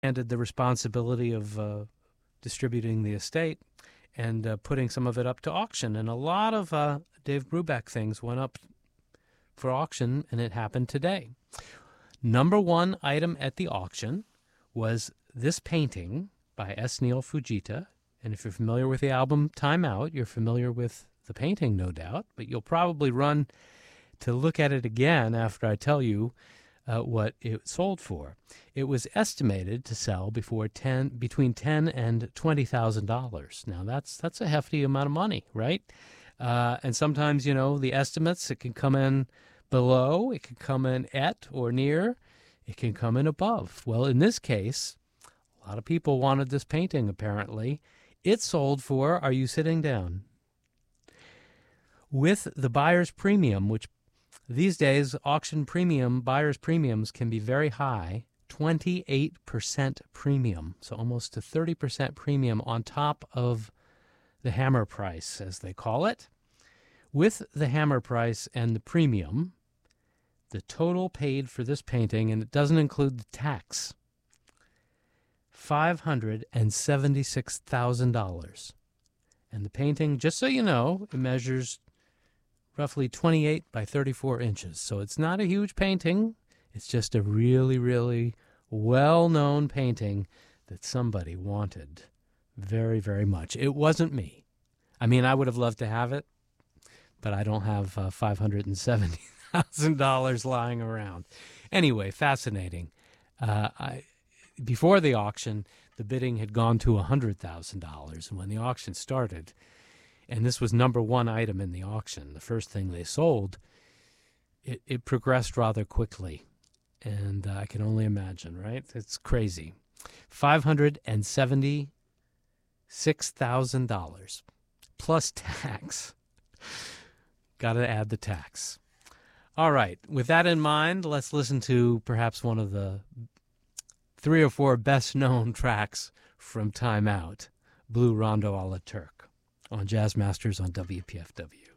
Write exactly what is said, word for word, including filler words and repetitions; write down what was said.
handed the responsibility of uh, distributing the estate and uh, putting some of it up to auction. And a lot of uh, Dave Brubeck things went up for auction, and it happened today. Number one item at the auction was this painting by S. Neil Fujita. And if you're familiar with the album Time Out, you're familiar with the painting, no doubt, but you'll probably run to look at it again after I tell you uh, what it sold for. It was estimated to sell before ten, between ten and twenty thousand dollars. Now that's that's a hefty amount of money, right? Uh, and sometimes, you know, the estimates, it can come in below, it can come in at or near, it can come in above. Well, in this case, a lot of people wanted this painting, apparently. It sold for, are you sitting down? With the buyer's premium, which these days, auction premium, buyer's premiums can be very high, twenty-eight percent premium, so almost a thirty percent premium on top of the hammer price, as they call it. With the hammer price and the premium, the total paid for this painting, and it doesn't include the tax, five hundred seventy-six thousand dollars. And the painting, just so you know, it measures roughly twenty-eight by thirty-four inches. So it's not a huge painting. It's just a really, really well-known painting that somebody wanted very, very much. It wasn't me. I mean, I would have loved to have it, but I don't have uh, five hundred seventy thousand dollars lying around. Anyway, fascinating. Uh, I, before the auction, the bidding had gone to one hundred thousand dollars. And when the auction started, and this was number one item in the auction, the first thing they sold, it, it progressed rather quickly. And uh, I can only imagine, right? It's crazy. five hundred seventy-six thousand dollars plus tax. Got to add the tax. All right. With that in mind, let's listen to perhaps one of the three or four best-known tracks from Time Out, Blue Rondo a la Turk, on Jazz Masters on W P F W.